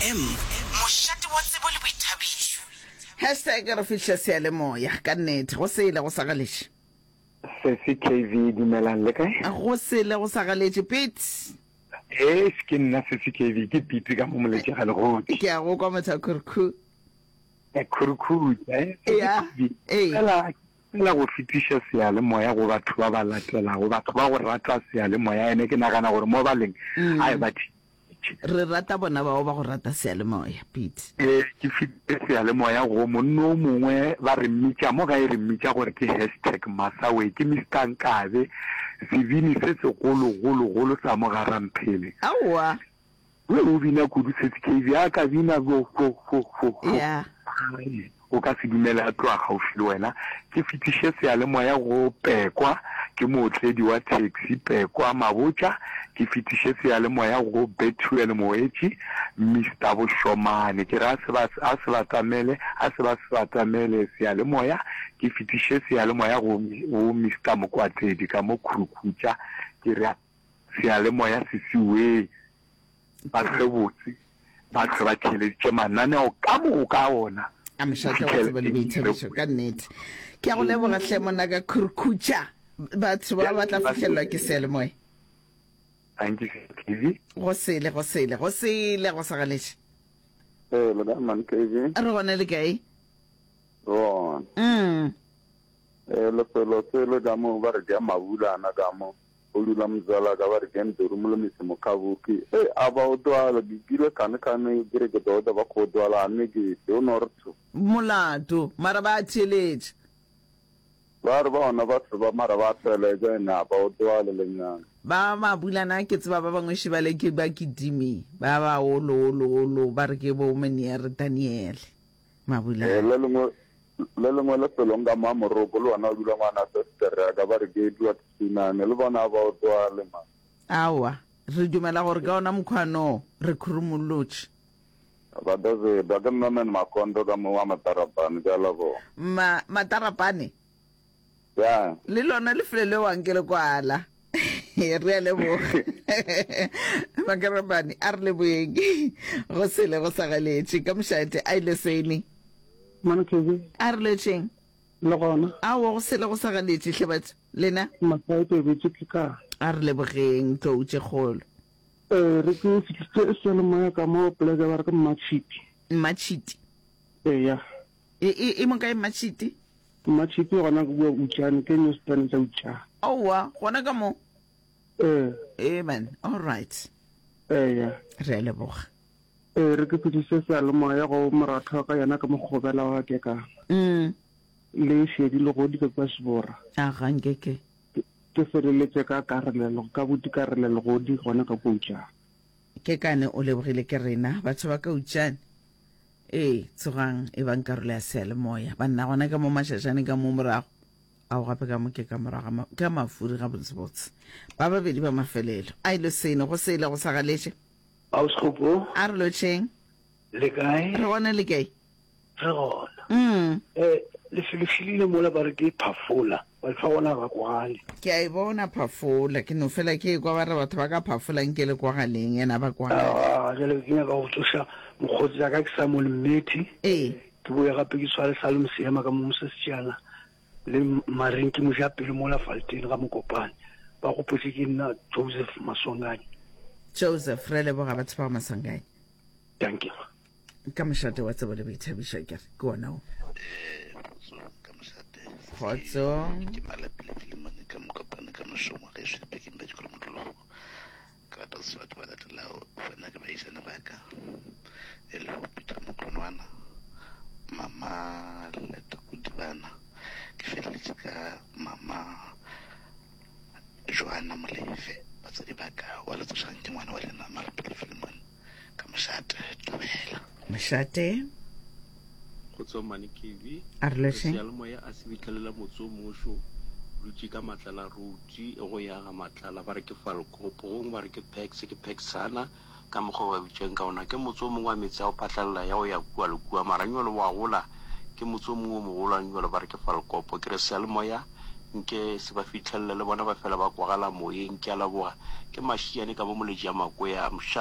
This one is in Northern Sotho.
FM mošate wa tsebo le boithabišo #re fihla seyalemoya ka nnete go sele go sagaletse CCKV dumelang le kae go sele go sagaletse pete ke nna CCKV ke pete ka mo moletse ga le go ke a go kwa motha kurku kurku la go fitisha seyalemoya go batho ba ba latela go batho ba go rata seyalemoya ene ke nagana gore mo baleng ai bathi re rata bona ba go rata seyalemoya pete ke fitile seyalemoya go monno mongwe ba re mmitša mo ga e re mmitša gore ke #masawe ke Mr Nkabe sevini se segolo sa mo garamphele aowa o bina kudu CCKV a ka bina go yeah o ka se dumela tloa gaufi le wena ke fitishe seyalemoya go Pekwa ke motledi wa taxi Pekwa Mabotja ke fitishe seyalemoya go Bethuel Moetši Mr Boshomane ke ra a se batamele seyalemoya ke fitishe seyalemoya go Mr Mokwatedi ka mo Khurukutša ke ra seyalemoya se siwe ba tsebotse ba tšheleditše mananeo ka moka ona a mešate wa tsebo le boithabišo ka nnete ke a go leboga hle mona ka Khurukutša batho ba batla fihlellwa ke seyalemoya go sele go sagaletse le ka man KV re gone le kae le pelo se le ka mo ba re ke mabulana ka mo o dula mzala ka ba re ke ntoro mo le misemo kabuki aba o twala gile kane dire ke tota ba go twala mme ke o northo molato mara ba tšheletse ba re bona ba se ba mara ba tšheletse na ba o twala le nyana ba mabulana ke tseba ba bangwe shebale ke ba kidimi ba olo ba re ke bo Menier Daniel mabulana le lengwe le pelong ka mamoroko le wana o dula ngwana sestere ka ba re ke dua tsinane le bona ba o twale ma awa re dumela gore ka ona mokgwano re khurumolotse ba doze ba ka mmen makondo ka mo wa matarapane ka la bo matarapane ya le lona le flele wa nkele kwala re le bo makarabane a re le boeng go sele go sagaletse ka mošate a ile sene mana kebe a re letšeng le gona awo go sele go sagaletse hle batho lena masaete be tse ka a re lebogeng tloutše kgolo re ke fitlhitse seyalemoya ka mo poleke ba re ke mmatšhiti ya e mo kae mmatšhiti mmatšhiti gona ke bua utšane ke newspan tsa utšane aowa gona ka mo man all right ya re a leboga re ke fitlhitse seyalemoya go moratho ka yona ka mogobela wa ke ka le šedi le go di ka kwa sebora a gankeke ke feleletse ka karelelo ka botikarelelo go di gona ka koutšana ke kane o lebogile ke rena batho ba ka utšane tsogang e bang karolo ya seyalemoya ba nna gona ka mo mašašane ka mo morago ao gape ka mo ke ka morago ka mafuri ga botsebotse ba babedi ba mafelelo a ile sene go sele go sagaletse Auskopo a re lotšheng le kae re gone le kae re gona le filifilile mola ba re ke phafola ba tla bona ba kwale ke a e bona phafola ke no fela ke kwa ba re batho ba ka phafolang ke le kwa galeng yena ba kwa jale ke nyaka go tsoša mokgotsi ya ka ke sa molemethi ke boya gape ke tshwale sa le mosema ka mo mosesejana le mareng ke moja pele mola falteng ga mokopane ba go potse ke nna Joseph Masongane Joseph re leboga batho ba Masongane thank you ka mošate wa tsebo le boithabišo ke ona o kgotso ke malapile filimane ka mokopane ka mošomo ga ešo dipekeng ba dikolo motlologo ka rata se batho ba latelao fana ke baišane ba ka e le go Peter Mokonwana mama Leta Kudibana ke feleletše ka mama Joanna Molefe batsadi ba ka wa letsošang ke ngwana wa lena malapile filimane ka mošate tobela mošate go tsomane KV a re lotšheng seyalemoya a se bitlelela motse o mošo dutše ka matlala ruti go ya ga matlala ba re ke falkopo gongwe ba re ke pexana ka mokgwa ba bitšeng ka ona ke motse o mongwe wa metsi a go phatlalela ya go ya kua le kua maranyolo wa gola ke motse o mongwe o mogolanyolo ba re ke falkopo ke re seyalemoya nke se ba fitlhelele le bona ba fela ba kwagala moyeng ke a leboga ke mašiane ka mo moletši ya makoya